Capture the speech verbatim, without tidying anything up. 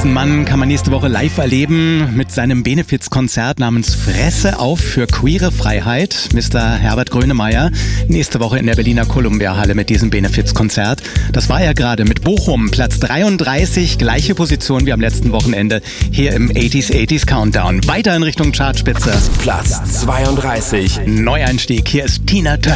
Diesen Mann kann man nächste Woche live erleben mit seinem Benefizkonzert namens Fresse auf für queere Freiheit. Mister Herbert Grönemeyer nächste Woche in der Berliner Columbia-Halle mit diesem Benefizkonzert. Das war er gerade mit Bochum, Platz dreiunddreißig, gleiche Position wie am letzten Wochenende hier im achtziger achtziger Countdown. Weiter in Richtung Chartspitze. Platz zweiunddreißig. Neueinstieg, hier ist Tina Turner.